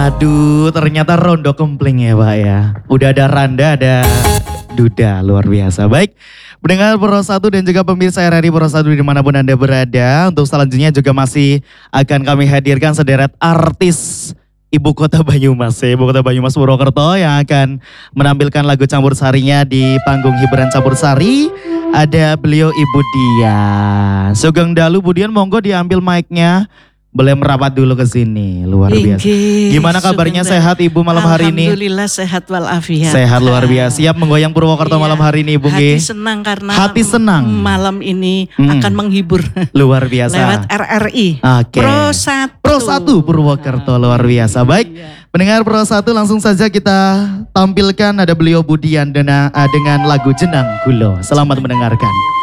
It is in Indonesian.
Aduh, ternyata rondo kempling ya Pak ya. Udah ada Randa, ada Duda, luar biasa. Baik, pendengar Pro 1 dan juga pemirsa RRI Pro 1 dimanapun Anda berada. Untuk selanjutnya juga masih akan kami hadirkan sederet artis Ibu Kota Banyumas, Ibu Kota Banyumas Purwokerto yang akan menampilkan lagu campur sarinya di panggung hiburan campur sari. Ada beliau Ibu Dian. Sugeng Dalu Bu Dian, monggo diambil mic-nya. Boleh merapat dulu ke sini, luar biasa. Gimana kabarnya, sehat Ibu malam hari ini? Alhamdulillah sehat walafiat. Sehat luar biasa, siap menggoyang Purwokerto malam hari ini Ibu. Hati senang karena malam ini akan menghibur. Luar biasa. Lewat RRI. Oke. Pro 1. Pro 1 Purwokerto, luar biasa. Baik, pendengar Pro 1 langsung saja kita tampilkan ada beliau Bu Dian dengan lagu Jenang Gulo. Selamat mendengarkan.